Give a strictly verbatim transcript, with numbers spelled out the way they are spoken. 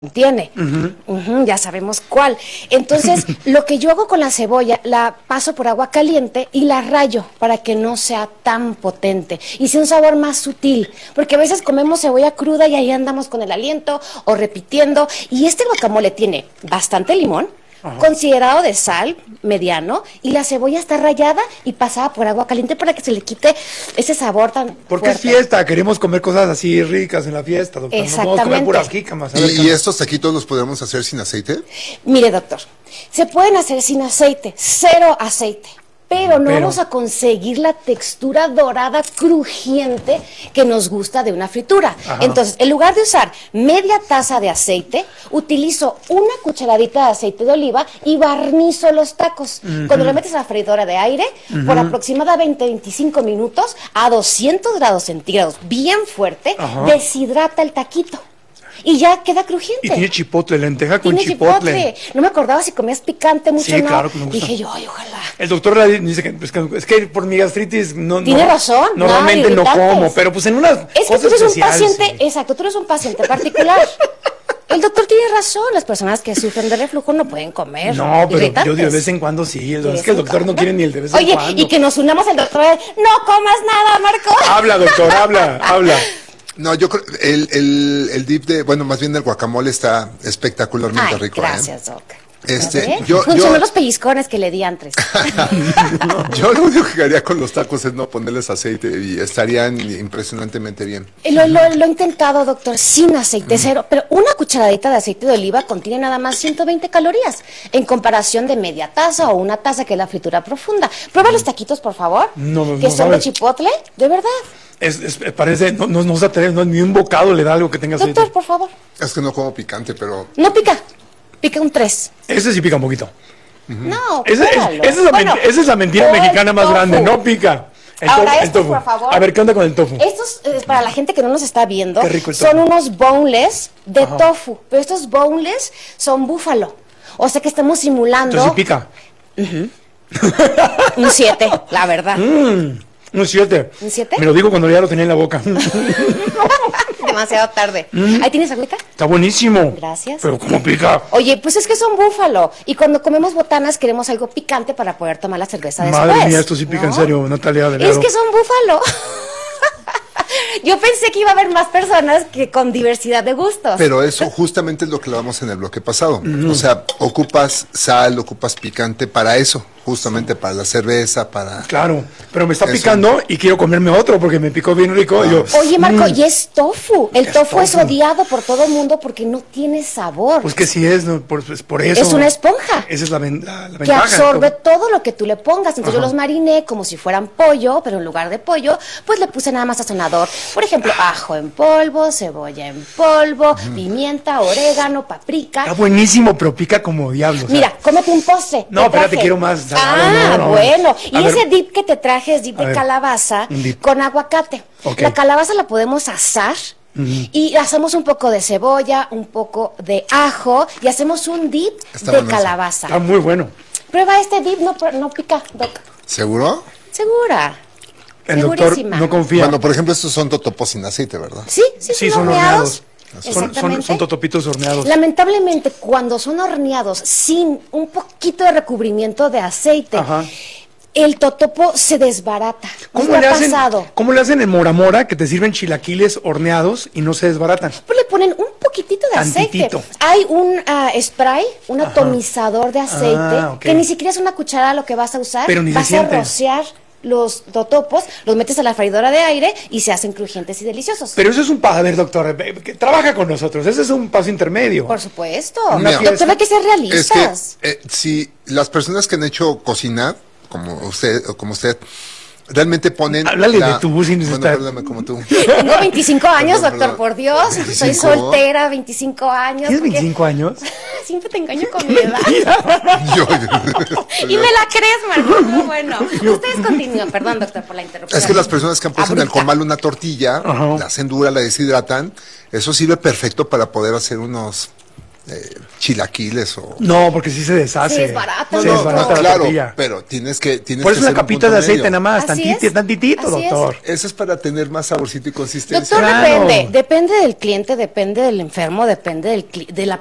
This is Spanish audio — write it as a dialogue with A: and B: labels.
A: tiene, uh-huh. Uh-huh, ya sabemos cuál. Entonces, lo que yo hago con la cebolla, la paso por agua caliente y la rayo para que no sea tan potente y sea un sabor más sutil, porque a veces comemos cebolla cruda y ahí andamos con el aliento o repitiendo, y este guacamole tiene bastante limón, ajá, considerado de sal, mediano, y la cebolla está rallada y pasada por agua caliente para que se le quite ese sabor tan
B: Porque fuerte. Es fiesta, queremos comer cosas así ricas en la fiesta, doctor.
A: Exactamente.
B: No podemos comer puras jícamas.
C: ¿Y, ¿Y estos taquitos los podemos hacer sin aceite?
A: Mire, doctor, se pueden hacer sin aceite, cero aceite. Pero no Pero. vamos a conseguir la textura dorada, crujiente que nos gusta de una fritura. Ajá. Entonces, en lugar de usar media taza de aceite, utilizo una cucharadita de aceite de oliva y barnizo los tacos. Uh-huh. Cuando lo metes a la freidora de aire, uh-huh, por aproximadamente veinticinco minutos a doscientos grados centígrados, bien fuerte, ajá, deshidrata el taquito. Y ya queda crujiente.
B: Y tiene chipotle, lenteja con
A: tiene
B: chipotle.
A: chipotle. No me acordaba si comías picante mucho,
B: sí,
A: ¿no?
B: Claro que me gusta.
A: Dije yo, ay, ojalá.
B: El doctor dice que es, que es que por mi gastritis no.
A: Tiene
B: no,
A: razón.
B: Normalmente no como, pero pues en unas
A: es
B: cosas
A: que tú eres un paciente,
B: sí.
A: exacto, tú eres un paciente particular. El doctor tiene razón, las personas que sufren de reflujo no pueden comer.
B: No, pero yo de vez en cuando sí, el, es que el doctor cuando? no quiere ni el de vez
A: Oye,
B: en cuando.
A: Oye, y que nos unamos al doctor, no comas nada, Marco.
B: Habla, doctor, habla, habla.
C: No, yo creo el, el, el dip de, bueno, más bien el guacamole está espectacularmente
A: Ay,
C: rico.
A: Gracias,
C: ¿eh?
A: Doc.
C: Este, yo,
A: Funcionó
C: yo,
A: los pellizcones que le di antes.
C: Yo lo único que haría con los tacos es no ponerles aceite y estarían impresionantemente bien.
A: Lo, lo, lo he intentado, doctor, sin aceite, cero, pero una cucharadita de aceite de oliva contiene nada más ciento veinte calorías, en comparación de media taza o una taza, que es la fritura profunda. Prueba los taquitos, por favor,
B: no, no,
A: que
B: no,
A: son de chipotle, de verdad.
B: Es, es, parece, no, no, no se atreve, no, ni un bocado le da algo que tenga aceite.
A: Doctor, por favor.
C: Es que no como picante, pero...
A: No pica, pica un tres.
B: Ese sí pica un poquito.
A: Uh-huh. No,
B: ese, es, esa, es la bueno, esa es la mentira mexicana más tofu. grande, no pica.
A: El Ahora tofu, estos, por favor.
B: A ver, ¿qué onda con el tofu?
A: Estos, eh, para la gente que no nos está viendo,
B: Qué rico el
A: son unos boneless de Ajá. tofu, pero estos boneless son búfalo. O sea que estamos simulando...
B: Entonces sí pica.
A: Uh-huh. Un siete, la verdad.
B: Mm. Un siete.
A: ¿Un siete?
B: Me lo digo cuando ya lo tenía en la boca.
A: Demasiado tarde. Mm. ¿Ahí tienes agüita?
B: Está buenísimo.
A: Gracias.
B: Pero ¿cómo pica?
A: Oye, pues es que son búfalo. Y cuando comemos botanas queremos algo picante para poder tomar la cerveza después.
B: Madre mía, esto sí pica, ¿no? En serio, Natalia. De
A: es que son búfalo. Yo pensé que iba a haber más personas que con diversidad de gustos.
C: Pero eso justamente es lo que hablamos en el bloque pasado. Mm. O sea, ocupas sal, ocupas picante para eso. Justamente para la cerveza, para...
B: Claro, pero me está eso. picando y quiero comerme otro porque me picó bien rico. Ah. Y yo,
A: Oye, Marco, mm, y es tofu. El es tofu, tofu es odiado por todo el mundo porque no tiene sabor.
B: Pues que sí es, no, por, pues por eso.
A: Es una esponja.
B: Esa es la, la, la
A: que
B: ventaja.
A: Que absorbe todo lo que tú le pongas. Entonces Ajá. yo los mariné como si fueran pollo, pero en lugar de pollo, pues le puse nada más sazonador. Por ejemplo, ajo en polvo, cebolla en polvo, mm. pimienta, orégano, paprika.
B: Está buenísimo, pero pica como diablo.
A: Mira, o sea. cómete un postre.
B: No, espérate, quiero más.
A: Ah,
B: no, no,
A: bueno. Y
B: a
A: ese
B: ver.
A: dip que te traje es dip de
B: ver.
A: calabaza
B: dip.
A: con aguacate.
B: Okay.
A: La calabaza la podemos asar. Uh-huh. Y hacemos un poco de cebolla, un poco de ajo y hacemos un dip
C: Está
A: de
C: bueno
A: calabaza.
B: Está muy bueno.
A: Prueba este dip, no, no pica, Doc.
C: ¿Seguro?
A: Segura.
B: El doctor no confía.
C: Bueno, por ejemplo, estos son totopos sin aceite, ¿verdad?
A: Sí, sí,
B: sí
A: son,
B: son
A: horneados.
B: Son, son, son totopitos horneados.
A: Lamentablemente, cuando son horneados sin un poquito de recubrimiento de aceite, Ajá. el totopo se desbarata.
B: ¿Cómo le, hacen, ¿Cómo le hacen en Mora Mora que te sirven chilaquiles horneados y no se desbaratan?
A: Pues le ponen un poquitito de
B: Tantitito.
A: aceite. Hay un uh, spray, un Ajá. atomizador de aceite, ah, okay. que ni siquiera es una cuchara lo que vas a usar.
B: Pero ni
A: vas
B: se siente.
A: a rociar los totopos, los metes a la freidora de aire y se hacen crujientes y deliciosos.
B: Pero eso es un paso, a ver, doctor, que trabaja con nosotros, ese es un paso intermedio.
A: Por supuesto.
C: Mira,
A: doctor, hay que ser realistas.
C: Es que, eh, si las personas que han hecho cocinar, como usted, o como usted, realmente ponen...
B: Háblale
C: la,
B: de tú sin
C: bueno,
B: estar...
C: háblame como tú.
A: Tengo veinticinco años,
C: perdón,
A: doctor,
C: perdón.
A: por Dios.
C: ¿veinticinco?
A: Soy soltera, veinticinco años.
B: ¿Tienes veinticinco años?
A: Siempre te engaño con mi edad.
C: yo, yo,
A: y me la crees, Marco. No, bueno, ustedes continúan. Perdón, doctor, por la interrupción.
C: Es que las personas que han puesto en el comal una tortilla, Ajá. la hacen dura, la deshidratan, eso sirve perfecto para poder hacer unos... eh, chilaquiles o...
B: No, porque sí se deshace.
A: Sí, es barata.
C: No,
B: Se
C: no,
B: desbarata
C: no,
B: la
C: claro,
B: tortilla.
C: pero tienes que tienes
B: Por
C: que
B: eso una
C: hacer un
B: capita
C: punto
B: de aceite
C: medio.
B: nada más,
A: Así
B: tantiti-
A: es.
B: tantitito,
A: Así es.
B: doctor.
C: Eso es para tener más saborcito y consistencia.
A: Doctor,
B: Claro.
A: depende, depende del cliente, depende del enfermo, depende del cli- de la